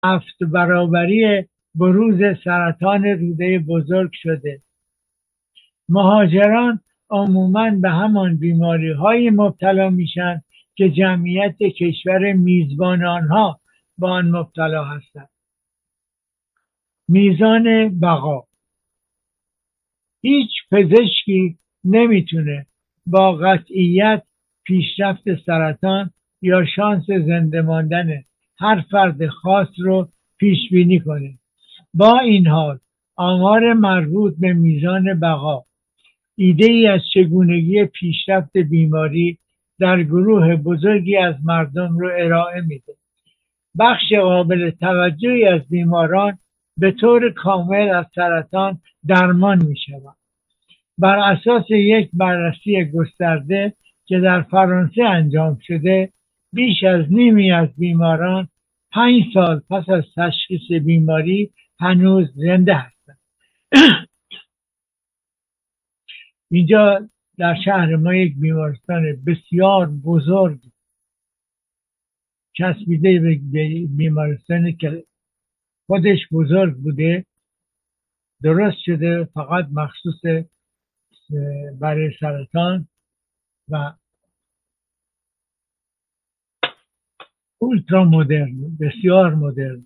7 برابری بروز سرطان روده بزرگ شده. مهاجران عموماً به همان بیماری های مبتلا میشن که جمعیت کشور میزبان آنها به آن مبتلا هستند. میزان بقا. هیچ پزشکی نمیتونه با قطعیت پیشرفت سرطان یا شانس زنده ماندن هر فرد خاص رو پیش بینی کنه. با این حال آمار مربوط به میزان بقا ایده ای از چگونگی پیشرفت بیماری در گروه بزرگی از مردم رو ارائه میده. بخش قابل توجهی از بیماران به طور کامل از سرطان درمان میشوند. بر اساس یک بررسی گسترده که در فرانسه انجام شده، بیش از نیمی از بیماران 5 سال پس از تشخیص بیماری هنوز زنده هستند. اینجا در شهر ما یک بیمارستان بسیار بزرگ چسبیده به بیمارستانی که خودش بزرگ بوده درست شده فقط مخصوص برای سرطان و اولترا مدرن، بسیار مدرن.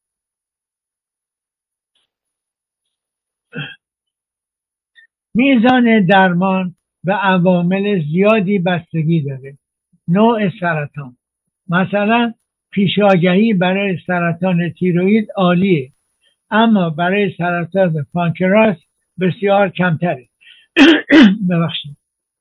میزان درمان به عوامل زیادی بستگی داره. نوع سرطان، مثلا پیشاگهی برای سرطان تیروئید عالیه، اما برای سرطان پانکراس بسیار کمتره. ببخشید.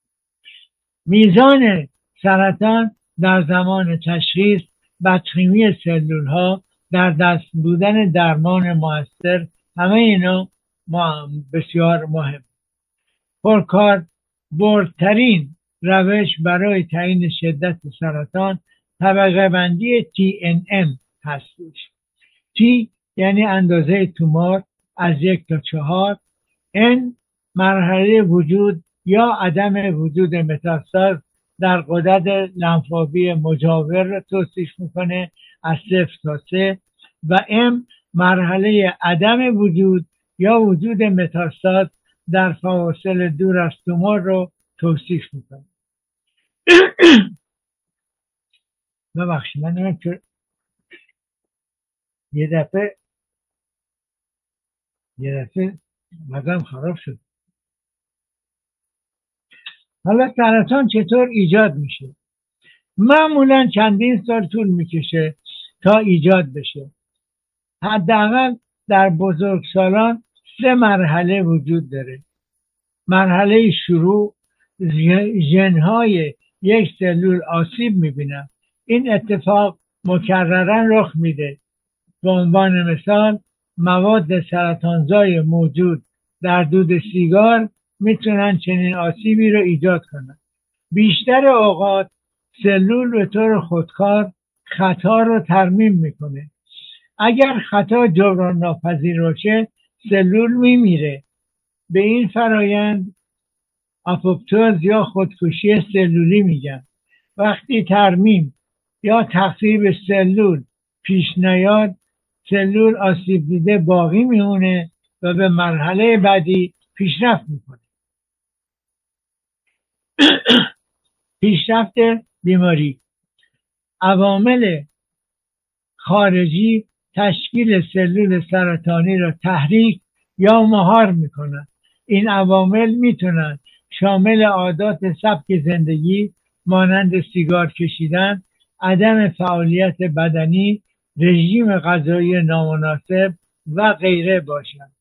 میزان سرطان در زمان تشخیص، بدخیمی سلول ها، در دست بودن درمان موثر، همه اینا بسیار مهم. پرکار بردترین روش برای تعیین شدت سرطان طبقه بندی TNM هستش. T یعنی اندازه تومور از 1 تا 4. N مرحله وجود یا عدم وجود متاستاز در غدد لنفاوی مجاور را توصیف میکنه از 0 تا 3 و M مرحله عدم وجود یا وجود متاستاز در فواصل دور از تومور رو توصیف میکنه. ببخشید من نمیم که یه دفعه مزم خراب شد. حالا سرطان چطور ایجاد میشه؟ معمولا چندین سال طول میکشه تا ایجاد بشه. حداقل در بزرگسالان 3 مرحله وجود داره. مرحله شروع، ژن‌های یک سلول آسیب میبینن. این اتفاق مکررن رخ میده. به عنوان مثال مواد سرطانزای موجود در دود سیگار میتونن چنین آسیبی رو ایجاد کنن. بیشتر اوقات سلول به طور خودکار خطا رو ترمیم میکنه. اگر خطا جبران ناپذیر باشه سلول میمیره. به این فرایند آپوپتوز یا خودکشی سلولی میگن. وقتی ترمیم یا تخریب سلول پیش نیاد، سلول آسیب دیده باقی میمونه و به مرحله بعدی پیشرفت میکنه. پیشرفت بیماری. عوامل خارجی تشکیل سلول سرطانی را تحریک یا مهار میکنن. این عوامل میتونن شامل عادات سبک زندگی مانند سیگار کشیدن، عدم فعالیت بدنی، رژیم غذایی نامناسب و غیره باشند.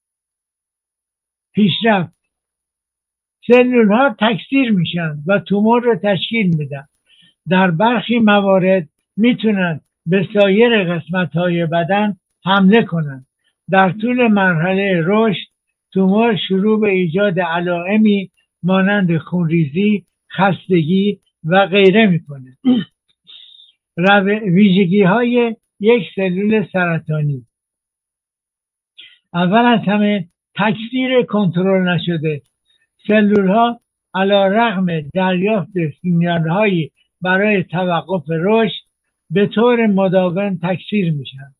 پیشرفت. سلول ها تکثیر میشن و تومور رو تشکیل میدن. در برخی موارد میتونن به سایر قسمت های بدن حمله کنن. در طول مرحله رشد تومور شروع به ایجاد علائمی مانند خونریزی، خستگی و غیره میکنه. ویژگی های یک سلول سرطانی. اول از همه تکثیر کنترل نشده. سلول ها علی رغم دریافت سیگنال هایی برای توقف رشد به طور مداوم تکثیر میشن.